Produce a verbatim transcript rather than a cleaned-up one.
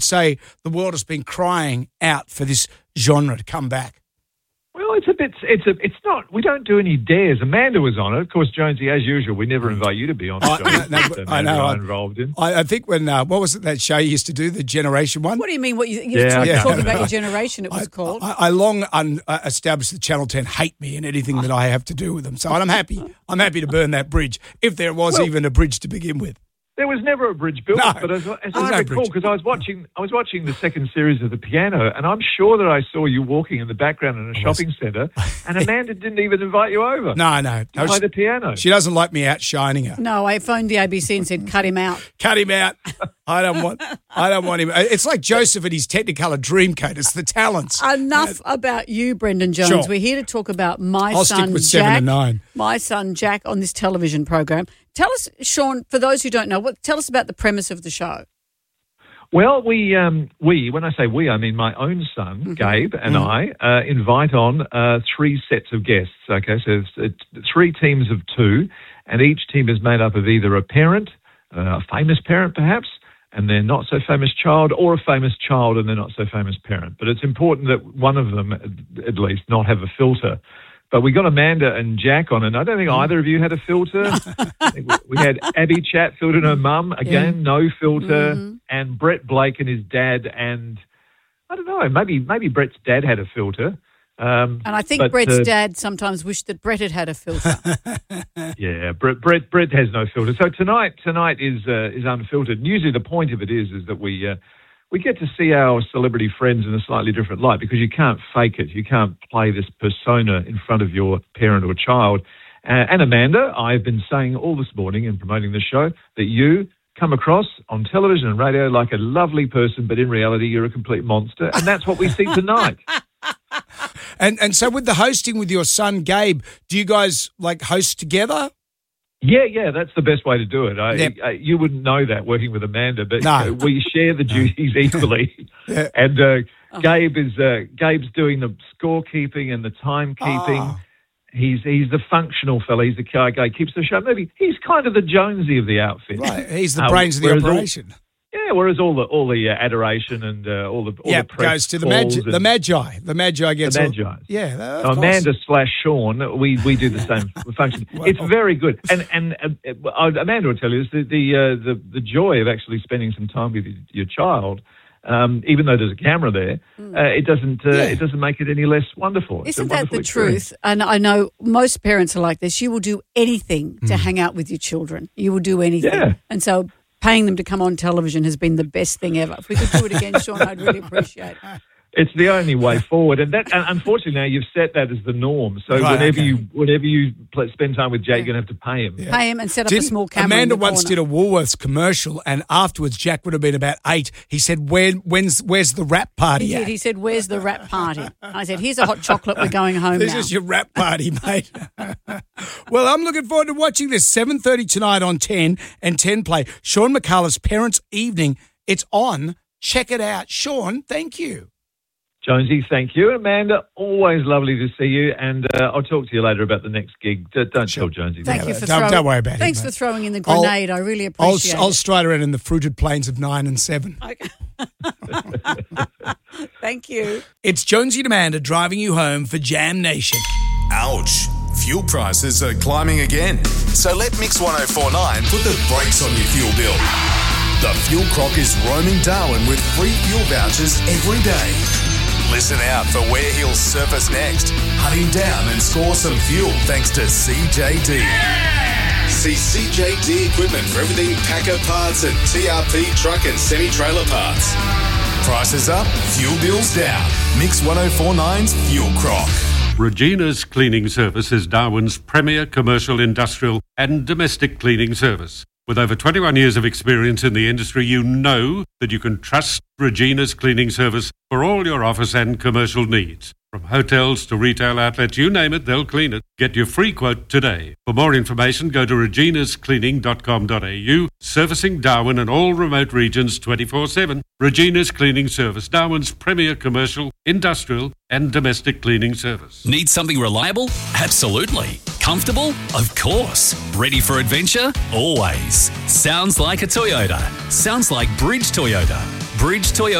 say the world has been crying out for this genre to come back? Well, it's a bit, it's a, it's not, we don't do any dares. Amanda was on it. Of course, Jonesy, as usual, we never invite you to be on the show. I, no, that I know. I'm involved in. I, I think when, uh, what was it, that show you used to do, the Generation one? What do you mean? What you, you're Yeah, talking, yeah. talking about your generation, it was I, called. I, I long un, uh, established that Channel ten hate me and anything that I have to do with them. So I'm happy. I'm happy to burn that bridge, if there was Well, even a bridge to begin with. There was never a bridge built, No, but as, as there's I no recall, bridge. because I was watching, I was watching the second series of The Piano, and I'm sure that I saw you walking in the background in a shopping centre, and Amanda didn't even invite you over. No, no. to play she, the piano. she doesn't like me outshining her. No, I phoned the A B C and said, cut him out. Cut him out. I don't want. I don't want him. It's like Joseph and his Technicolor Dreamcoat. It's the talents. Enough about you, Brendan Jones. Sure. We're here to talk about my I'll son stick with Jack. seven and nine. My son Jack on this television program. Tell us, Sean, for those who don't know, what tell us about the premise of the show. Well, we, um, we, when I say we, I mean my own son, Mm-hmm. Gabe, and Mm. I, uh, invite on uh, three sets of guests. Okay, so it's, it's three teams of two, and each team is made up of either a parent, uh, a famous parent perhaps, and their not so famous child, or a famous child and their not so famous parent. But it's important that one of them, at least, not have a filter. But we got Amanda and Jack on, and I don't think either of you had a filter. I think we had Abby Chatfield and her mum, again, Yeah. no filter, Mhm. and Brett Blake and his dad, and I don't know, maybe maybe Brett's dad had a filter. Um, And I think but, Brett's uh, dad sometimes wished that Brett had had a filter. Yeah, Brett, Brett Brett has no filter. So tonight tonight is uh, is unfiltered. And usually the point of it is is that we uh, we get to see our celebrity friends in a slightly different light, because you can't fake it. You can't play this persona in front of your parent or child. Uh, and Amanda, I've been saying all this morning in promoting the show that you come across on television and radio like a lovely person, but in reality you're a complete monster. And that's what we see tonight. And and so with the hosting with your son Gabe, do you guys like host together? Yeah, yeah, that's the best way to do it. I, Yep. I, you wouldn't know that working with Amanda, but No. uh, we share the duties equally. Yeah. And uh, Gabe is uh, Gabe's doing the scorekeeping and the timekeeping. Oh. He's he's the functional fella. He's the guy guy keeps the show moving. He's kind of the Jonesy of the outfit. Right, he's the Uh, brains of the whereas all- operation. Yeah, whereas all the all the uh, adoration and uh, all the all Yeah, the press goes to the calls magi. and The magi. The magi gets the all- Magi. Yeah, of So course. Amanda slash Sean, we, we do the same function. Wow. It's very good, and and uh, uh, Amanda will tell you this, the the, uh, the the joy of actually spending some time with your child, um, even though there's a camera there, uh, it doesn't uh, Yeah. it doesn't make it any less wonderful. It's a Isn't that wonderful the experience. truth? And I know most parents are like this. You will do anything to Mm. hang out with your children. You will do anything. Yeah. And so paying them to come on television has been the best thing ever. If we could do it again, Sean, I'd really appreciate it. It's the only way forward, and that and unfortunately now you've set that as the norm. So Right, whenever okay. you whenever you pl- spend time with Jake, you're going to have to pay him. Yeah. Pay him and set up a Didn't- small camera. Amanda in the once corner. did a Woolworths commercial, and afterwards Jack would have been about eight. He said, "When, when's, where's the rap party He at?" did. He said, "Where's the rap party?" I said, "Here's a hot chocolate. We're going home This now." is your rap party, mate. Well, I'm looking forward to watching this. seven thirty tonight on ten and ten Play. Sean McCullough's Parents' Evening. It's on. Check it out. Sean, thank you. Jonesy, thank you. Amanda, always lovely to see you, and uh, I'll talk to you later about the next gig. D- Don't tell Jonesy. Thank that. you for Don't- throwing. don't worry about it, Thanks mate. for throwing in the I'll- grenade. I really I'll, appreciate I'll it. stride around in the fruited plains of nine and seven. Thank you. It's Jonesy and Amanda driving you home for Jam Nation. Ouch. Fuel prices are climbing again. So let Mix ten forty-nine put the brakes on your fuel bill. The Fuel Croc is roaming Darwin with free fuel vouchers every day. Listen out for where he'll surface next. Hunt him down and score some fuel thanks to C J D. See C J D equipment for everything Packer parts and T R P truck and semi-trailer parts. Prices up, fuel bills down. Mix ten forty-nine's Fuel Croc. Regina's Cleaning Service is Darwin's premier commercial, industrial and domestic cleaning service. With over twenty-one years of experience in the industry, you know that you can trust Regina's Cleaning Service for all your office and commercial needs. From hotels to retail outlets, you name it, they'll clean it. Get your free quote today. For more information, go to reginas cleaning dot com dot a u. Servicing Darwin and all remote regions twenty-four seven. Regina's Cleaning Service, Darwin's premier commercial, industrial and domestic cleaning service. Need something reliable? Absolutely. Comfortable? Of course. Ready for adventure? Always. Sounds like a Toyota. Sounds like Bridge Toyota. Bridge Toyota.